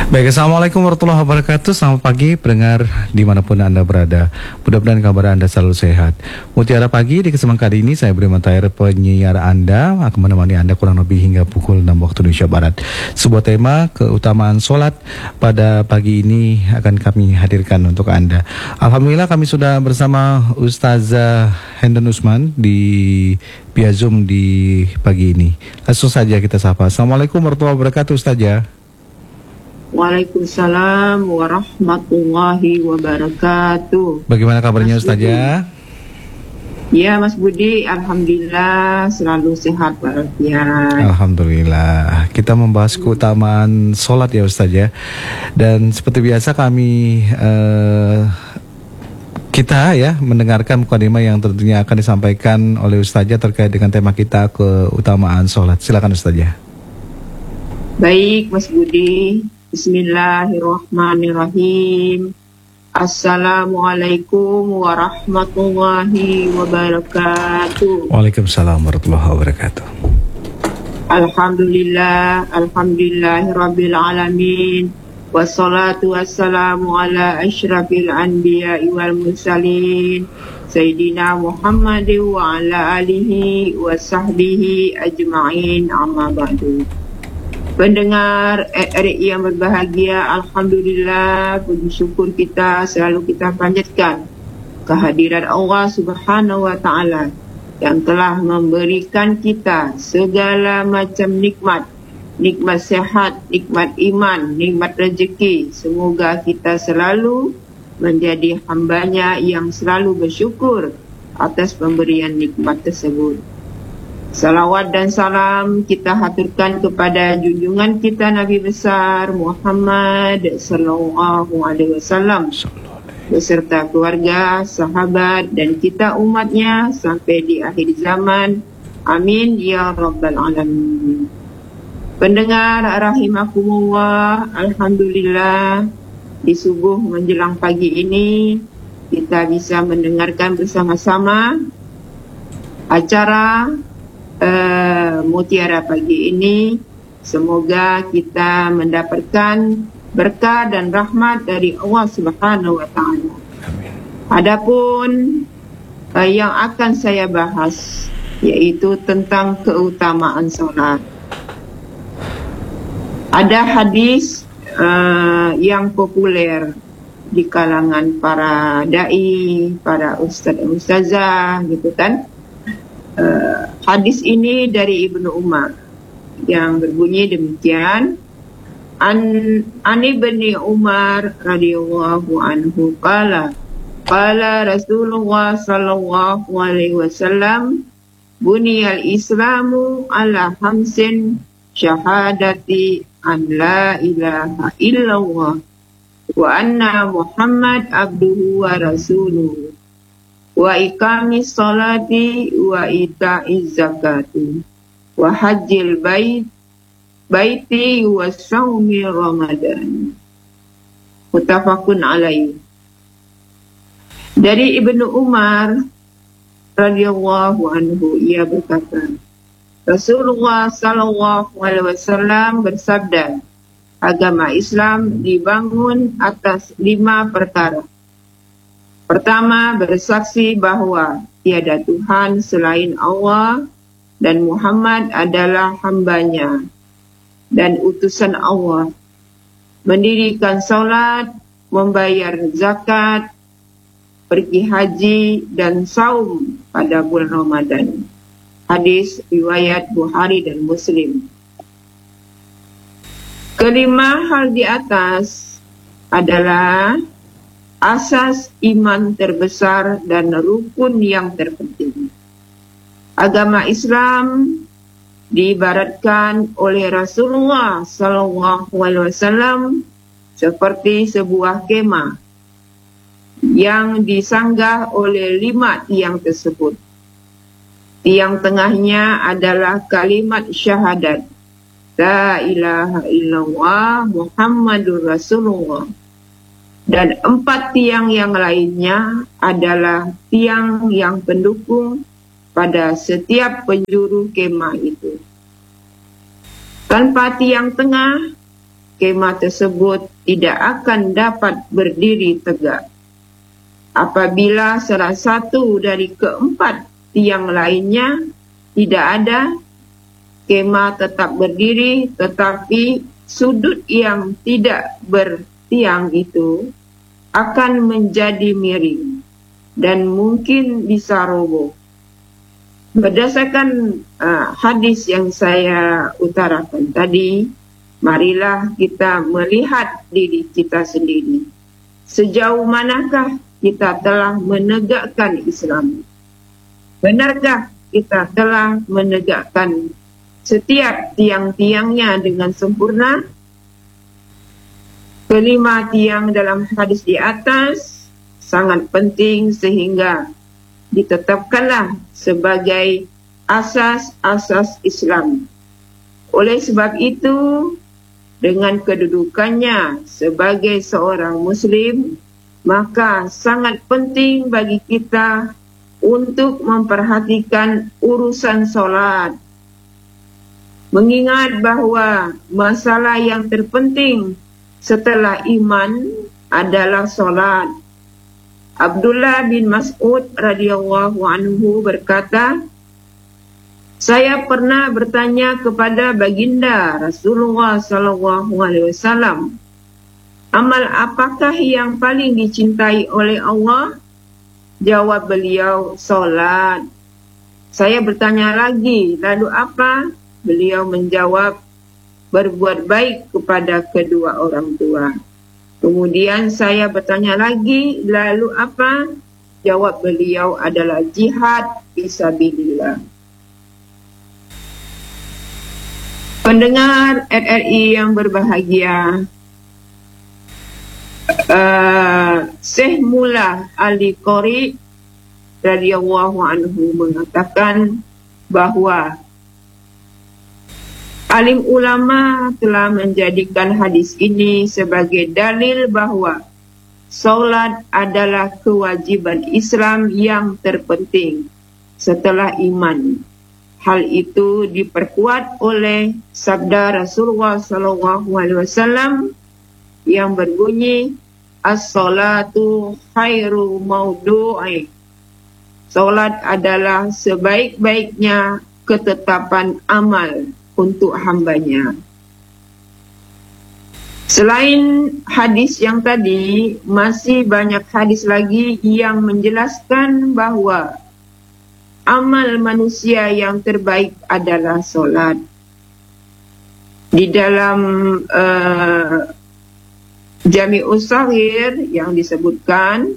Baik, Assalamualaikum warahmatullahi wabarakatuh. Selamat pagi pendengar dimanapun Anda berada. Mudah-mudahan kabar Anda selalu sehat. Mutiara Pagi, di kesempatan kali ini saya Budi Matair, penyiar Anda, akan menemani Anda kurang lebih hingga pukul 6 waktu Indonesia Barat. Sebuah tema keutamaan sholat pada pagi ini akan kami hadirkan untuk Anda. Alhamdulillah kami sudah bersama Ustazah Hendon Usman di via Zoom di pagi ini. Langsung saja kita sapa. Assalamualaikum warahmatullahi wabarakatuh, Ustazah. Waalaikumsalam warahmatullahi wabarakatuh. Bagaimana kabarnya Ustazah? Ya Mas Budi, Alhamdulillah selalu sehat walafiat. Alhamdulillah. Kita membahas keutamaan sholat ya Ustazah. Dan seperti biasa kami kita ya mendengarkan mukadimah yang tentunya akan disampaikan oleh Ustazah terkait dengan tema kita keutamaan sholat. Silakan Ustazah. Baik Mas Budi. Bismillahirrahmanirrahim. Assalamualaikum warahmatullahi wabarakatuh. Waalaikumsalam warahmatullahi wabarakatuh. Alhamdulillah, alhamdulillahirabbil alamin. Wassalatu wassalamu ala asyrafil anbiya'i wal mursalin Sayyidina Muhammad wa ala alihi wa sahbihi ajma'in, amma ba'du. Pendengar RRI yang berbahagia, Alhamdulillah, puji syukur kita selalu kita panjatkan kehadiran Allah Subhanahu wa Ta'ala yang telah memberikan kita segala macam nikmat, nikmat sehat, nikmat iman, nikmat rezeki. Semoga kita selalu menjadi hambanya yang selalu bersyukur atas pemberian nikmat tersebut. Salawat dan salam kita haturkan kepada junjungan kita Nabi besar Muhammad sallallahu alaihi wasallam beserta keluarga, sahabat dan kita umatnya sampai di akhir zaman. Amin ya rabbal alamin. Pendengar rahimakumullah, alhamdulillah di subuh menjelang pagi ini kita bisa mendengarkan bersama-sama acara Mutiara Pagi ini. Semoga kita mendapatkan berkah dan rahmat dari Allah Subhanahu wa Ta'ala. Adapun yang akan saya bahas yaitu tentang keutamaan salat. Ada hadis yang populer di kalangan para dai, para ustaz-ustazah gitu kan. Hadis ini dari Ibnu Umar yang berbunyi demikian. An Ibni Umar radhiyallahu anhu qala Rasulullah sallallahu alaihi wasallam buniyal islamu ala hamsin syahadati an la ilaha illallah wa anna Muhammad abduhu wa rasuluhu wa iqamis salati wa ita'iz zakati wa hajjil baiti wa shaumi ramadan. Muttafaqun alaih. Dari Ibnu Umar radhiyallahu anhu, ia berkata, Rasulullah sallallahu alaihi wasallam bersabda, agama Islam dibangun atas 5 perkara. Pertama, bersaksi bahwa tiada Tuhan selain Allah dan Muhammad adalah hambanya dan utusan Allah. Mendirikan salat, membayar zakat, pergi haji dan saum pada bulan Ramadan. Hadis riwayat Bukhari dan Muslim. Kelima hal di atas adalah asas iman terbesar dan rukun yang terpenting. Agama Islam diibaratkan oleh Rasulullah sallallahu alaihi wasallam seperti sebuah kemah yang disanggah oleh 5 tiang tersebut. Tiang tengahnya adalah kalimat syahadat, la ilaha illallah Muhammadur Rasulullah. Dan 4 tiang yang lainnya adalah tiang yang pendukung pada setiap penjuru kemah itu. Tanpa tiang tengah, kemah tersebut tidak akan dapat berdiri tegak. Apabila salah satu dari keempat tiang lainnya tidak ada, kemah tetap berdiri, tetapi sudut yang tidak bertiang itu akan menjadi miring dan mungkin bisa roboh. Berdasarkan hadis yang saya utarakan tadi, marilah kita melihat diri kita sendiri. Sejauh manakah kita telah menegakkan Islam? Benarkah kita telah menegakkan setiap tiang-tiangnya dengan sempurna? Kelima tiang dalam hadis di atas sangat penting sehingga ditetapkanlah sebagai asas-asas Islam. Oleh sebab itu, dengan kedudukannya sebagai seorang Muslim, maka sangat penting bagi kita untuk memperhatikan urusan solat. Mengingat bahawa masalah yang terpenting setelah iman adalah solat. Abdullah bin Mas'ud radhiyallahu anhu berkata, saya pernah bertanya kepada baginda Rasulullah sallallahu alaihi wasallam, amal apakah yang paling dicintai oleh Allah? Jawab beliau, solat. Saya bertanya lagi, lalu apa? Beliau menjawab, berbuat baik kepada kedua orang tua. Kemudian saya bertanya lagi, lalu apa? Jawab beliau adalah jihad fisabilillah. Pendengar RRI yang berbahagia, Syekh Mullah Ali Qori radhiyallahu anhu mengatakan bahawa alim ulama telah menjadikan hadis ini sebagai dalil bahawa solat adalah kewajiban Islam yang terpenting setelah iman. Hal itu diperkuat oleh sabda Rasulullah SAW yang berbunyi, as-salatu khairu maudu'i. Solat adalah sebaik-baiknya ketetapan amal untuk hambanya. Selain hadis yang tadi, masih banyak hadis lagi yang menjelaskan bahawa amal manusia yang terbaik adalah solat. Di dalam Jami'us Shaghir yang disebutkan,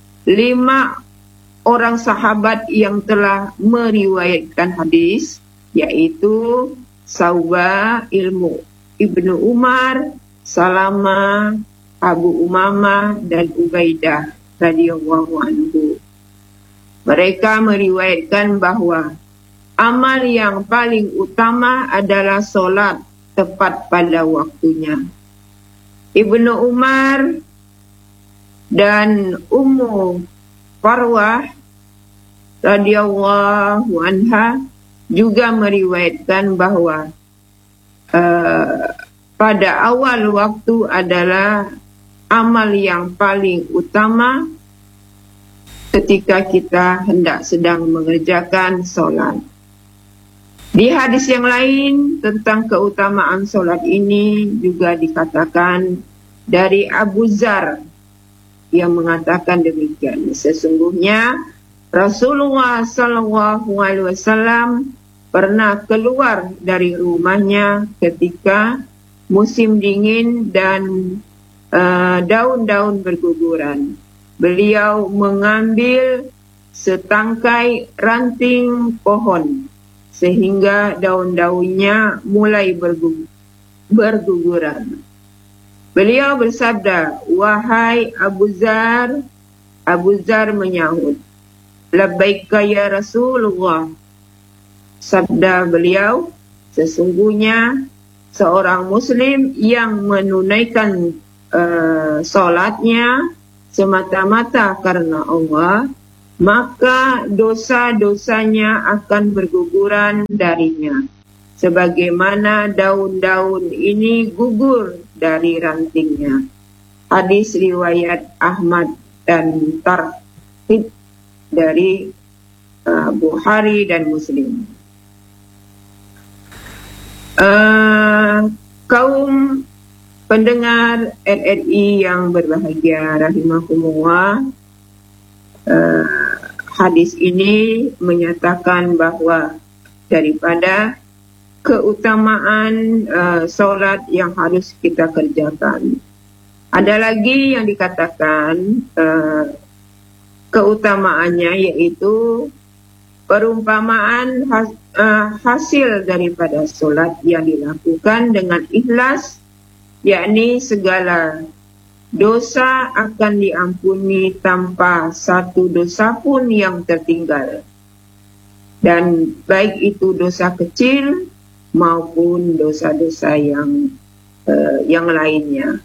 5 orang sahabat yang telah meriwayatkan hadis, yaitu Sauba, Ibnu Umar, Salama, Abu Umamah dan Ubaidah radhiyallahu anhu. Mereka meriwayatkan bahawa amal yang paling utama adalah solat tepat pada waktunya. Ibnu Umar dan Ummu Farwah radhiyallahu anha juga meriwayatkan bahawa pada awal waktu adalah amal yang paling utama ketika kita hendak sedang mengerjakan solat. Di hadis yang lain tentang keutamaan solat ini juga dikatakan dari Abu Dzar yang mengatakan demikian. Sesungguhnya Rasulullah SAW pernah keluar dari rumahnya ketika musim dingin dan daun-daun berguguran. Beliau mengambil setangkai ranting pohon sehingga daun-daunnya mulai berguguran. Beliau bersabda, wahai Abu Dzar. Abu Dzar menyahut, labbaika ya Rasulullah. Sabda beliau, sesungguhnya seorang muslim yang menunaikan solatnya semata-mata karena Allah, maka dosa-dosanya akan berguguran darinya, sebagaimana daun-daun ini gugur dari rantingnya. Hadis riwayat Ahmad dan Tarhib dari Bukhari dan Muslim. Kaum pendengar RRI yang berbahagia rahimahumullah, hadis ini menyatakan bahwa daripada keutamaan solat yang harus kita kerjakan. Ada lagi yang dikatakan keutamaannya, yaitu perumpamaan hasil daripada solat yang dilakukan dengan ikhlas, yakni segala dosa akan diampuni tanpa satu dosa pun yang tertinggal, dan baik itu dosa kecil maupun dosa-dosa yang lainnya.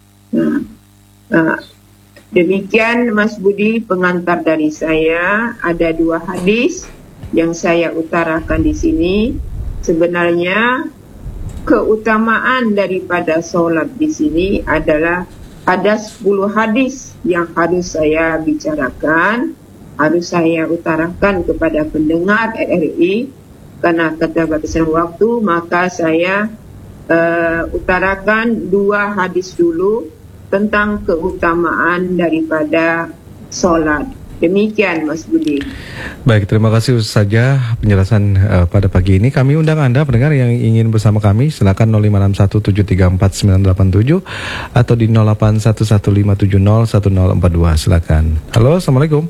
Demikian Mas Budi pengantar dari saya. Ada 2 hadis yang saya utarakan di sini. Sebenarnya keutamaan daripada solat di sini adalah ada 10 hadis yang harus saya bicarakan, harus saya utarakan kepada pendengar RRI. Karena keterbatasan waktu, maka saya utarakan 2 hadis dulu tentang keutamaan daripada solat. Demikian Mas Budi. Baik, terima kasih saja penjelasan pada pagi ini. Kami undang Anda pendengar yang ingin bersama kami, silakan 0561734987 atau di 081157010042. Silakan. Halo, Assalamualaikum.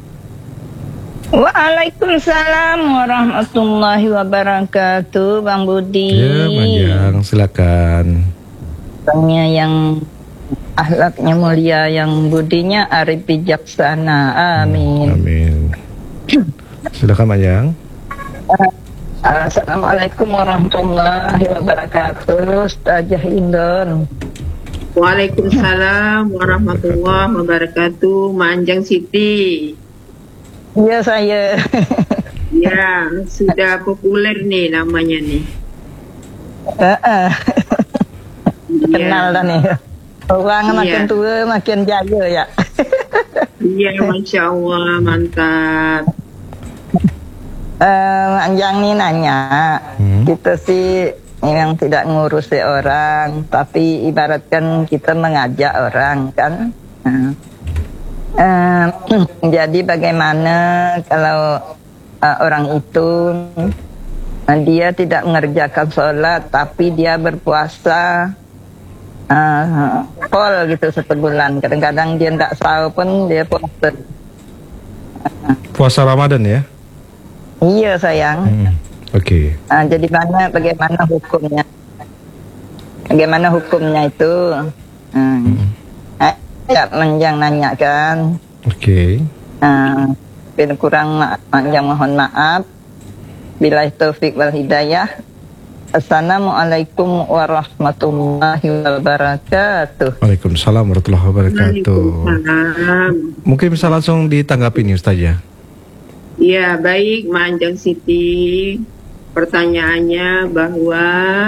Waalaikumsalam warahmatullahi wabarakatuh, Bang Budi. Ya, Manjang, silakan. Tanya yang akhlaknya mulia, yang budinya arif bijaksana. Amin. Amin. Silakan, Manjang. Assalamualaikum warahmatullahi wabarakatuh, Ustazah Indon. Waalaikumsalam warahmatullahi wabarakatuh, Manjang Siti. Iya, saya. Ya, sudah populer nih namanya nih. Kenal dah nih. Orang makin tua makin jaya ya. Iya, Masya Allah, mantap. Yang ini nanya, kita sih yang tidak ngurusi orang, tapi ibaratkan kita mengajak orang kan. Jadi bagaimana kalau orang itu dia tidak mengerjakan sholat tapi dia berpuasa pol gitu sebulan, kadang-kadang dia tidak sahur pun dia puasa. Puasa Ramadan ya? Iya sayang. Oke. Jadi bagaimana hukumnya? Bagaimana hukumnya itu? Ya, Manjang nanya kan. Oke. Kurang Manjang mohon maaf. Billahi taufik wal hidayah. Assalamualaikum warahmatullahi wabarakatuh. Waalaikumsalam warahmatullahi wabarakatuh. Waalaikumsalam. Mungkin bisa langsung ditanggapi nih Ustazah. Ya, baik Manjang Siti. Pertanyaannya bahwa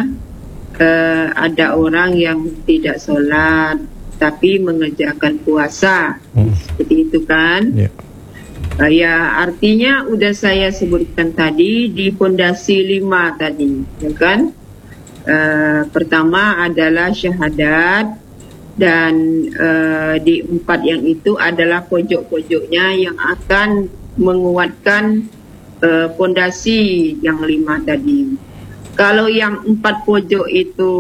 ada orang yang tidak sholat tapi mengerjakan puasa, seperti itu kan? Ya, artinya udah saya sebutkan tadi di pondasi 5 tadi, ya kan? Pertama adalah syahadat, dan di 4 yang itu adalah pojok-pojoknya yang akan menguatkan pondasi yang 5 tadi. Kalau yang 4 pojok itu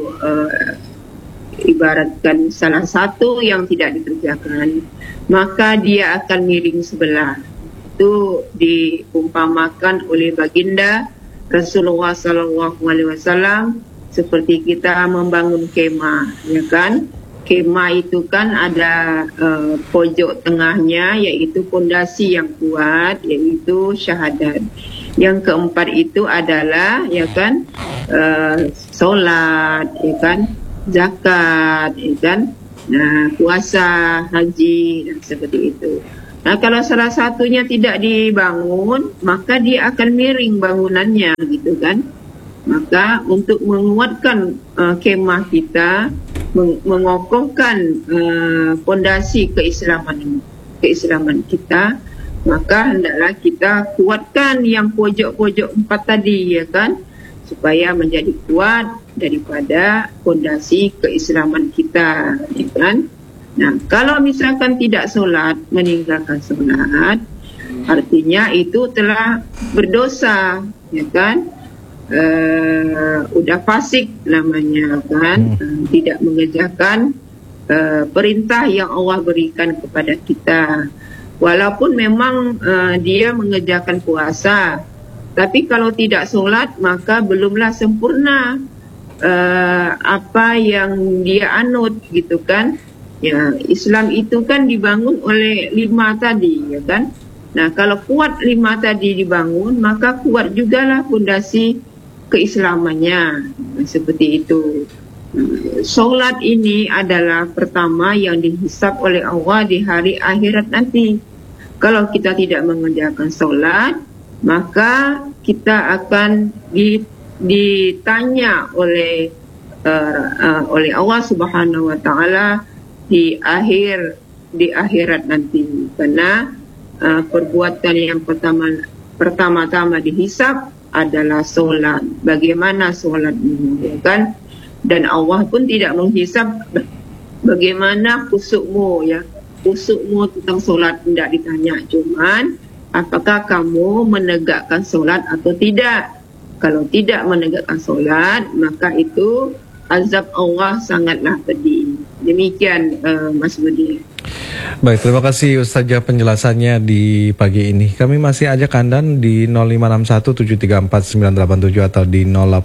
ibaratkan salah satu yang tidak dikerjakan, maka dia akan miring sebelah. Itu diumpamakan oleh baginda Rasulullah SAW seperti kita membangun kemah, ya kan? Kemah itu kan ada pojok tengahnya, yaitu pondasi yang kuat, yaitu syahadat. Yang keempat itu adalah, ya kan, solat, ya kan, zakat, ya kan, nah, puasa, haji, dan seperti itu. Nah, kalau salah satunya tidak dibangun, maka dia akan miring bangunannya, gitu kan. Maka untuk menguatkan kemah kita, mengokohkan fondasi keislaman kita, maka hendaklah kita kuatkan yang pojok-pojok 4 tadi, ya kan, supaya menjadi kuat daripada fondasi keislaman kita, ya kan. Nah, kalau misalkan tidak solat, meninggalkan solat, artinya itu telah berdosa, ya kan. Udah fasik namanya, kan. Tidak mengerjakan perintah yang Allah berikan kepada kita. Walaupun memang dia mengerjakan puasa, tapi kalau tidak solat maka belumlah sempurna apa yang dia anut, gitu kan. Ya, Islam itu kan dibangun oleh 5 tadi, ya kan. Nah, kalau kuat 5 tadi dibangun, maka kuat jugalah fondasi keislamannya, seperti itu. Solat ini adalah pertama yang dihisab oleh Allah di hari akhirat nanti. Kalau kita tidak mengerjakan solat, maka kita akan ditanya oleh Allah Subhanahu Wa Taala di akhirat nanti, karena perbuatan yang pertama-tama dihisab adalah solat. Bagaimana solat ini, ya kan? Dan Allah pun tidak menghisab bagaimana kusukmu, ya. Kusukmu tentang solat tidak ditanya, cuman apakah kamu menegakkan solat atau tidak. Kalau tidak menegakkan solat, maka itu azab Allah sangatlah pedih. Demikian Mas Budi. Baik, terima kasih Ustazah penjelasannya di pagi ini. Kami masih ajak Anda di 0561734987 atau di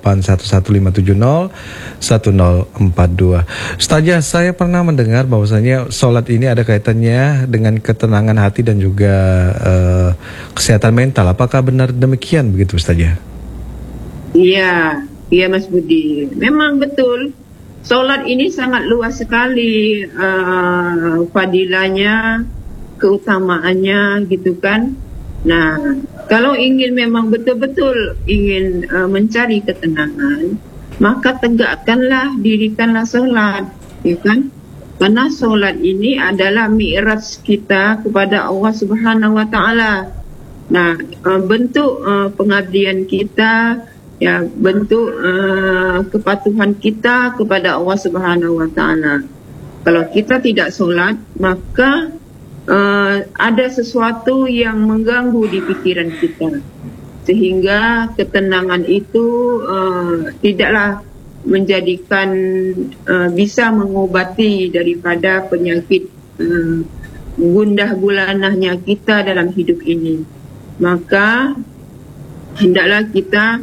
0811570142. Ustazah, saya pernah mendengar bahwasanya sholat ini ada kaitannya dengan ketenangan hati dan juga kesehatan mental. Apakah benar demikian begitu, Ustazah? Iya Mas Budi. Memang betul. Solat ini sangat luas sekali fadilahnya, keutamaannya, gitu kan. Nah, kalau ingin memang betul-betul ingin mencari ketenangan, maka tegakkanlah, dirikanlah solat, ya kan? Karena solat ini adalah mi'raj kita kepada Allah Subhanahu Wa Taala. Nah, bentuk pengabdian kita, ya, bentuk kepatuhan kita kepada Allah Subhanahu Wa Taala. Kalau kita tidak solat, maka ada sesuatu yang mengganggu di pikiran kita, sehingga ketenangan itu tidaklah menjadikan bisa mengobati daripada penyakit gundah gulanahnya kita dalam hidup ini. Maka hendaklah kita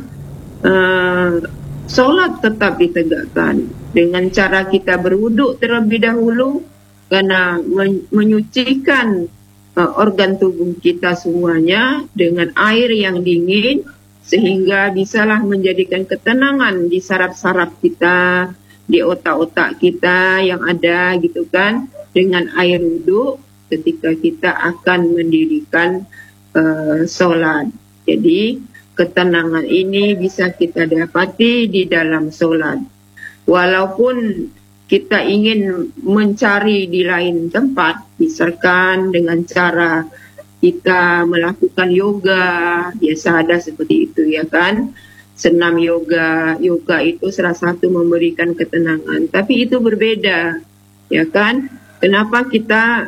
solat tetap ditegakkan dengan cara kita berwuduk terlebih dahulu, karena menyucikan organ tubuh kita semuanya dengan air yang dingin, sehingga bisalah menjadikan ketenangan di saraf-saraf kita, di otak-otak kita yang ada, gitu kan, dengan air wuduk ketika kita akan mendirikan solat. Jadi ketenangan ini bisa kita dapati di dalam solat. Walaupun kita ingin mencari di lain tempat, misalkan dengan cara kita melakukan yoga, biasa ada seperti itu, ya kan. Senam yoga itu salah satu memberikan ketenangan, tapi itu berbeda, ya kan. Kenapa kita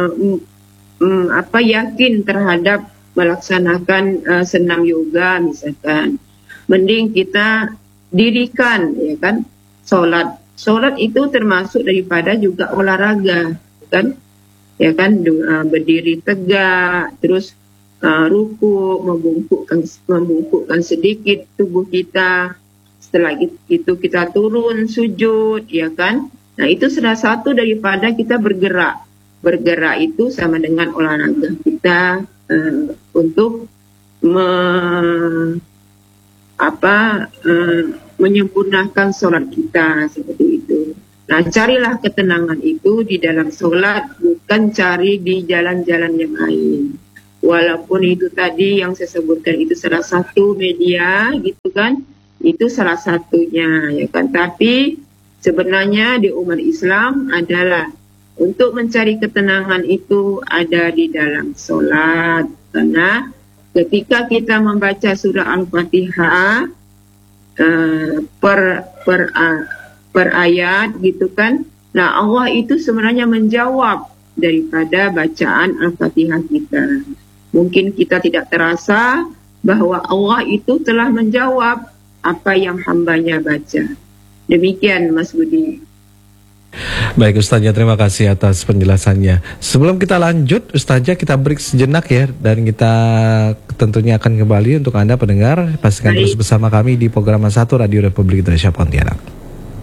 yakin terhadap melaksanakan senam yoga misalkan? Mending kita dirikan, ya kan, solat. Solat itu termasuk daripada juga olahraga, kan? Ya kan, berdiri tegak, terus ruku, membungkukkan sedikit tubuh kita. Setelah itu kita turun sujud, ya kan? Nah, itu salah satu daripada kita bergerak. Bergerak itu sama dengan olahraga kita untuk menyempurnakan solat kita, seperti itu. Nah, carilah ketenangan itu di dalam solat, bukan cari di jalan-jalan yang lain. Walaupun itu tadi yang saya sebutkan itu salah satu media, gitu kan, Itu salah satunya, ya kan. Tapi sebenarnya di umat Islam adalah untuk mencari ketenangan itu ada di dalam sholat. Karena ketika kita membaca surah Al-Fatihah per ayat gitu kan, nah Allah itu sebenarnya menjawab daripada bacaan Al-Fatihah kita. Mungkin kita tidak terasa bahwa Allah itu telah menjawab apa yang hambanya baca. Demikian Mas Budi. Baik Ustazah, terima kasih atas penjelasannya. Sebelum kita lanjut Ustazah, kita break sejenak ya, dan kita tentunya akan kembali untuk Anda pendengar. Pastikan terus bersama kami di program 1 Radio Republik Indonesia Pontianak.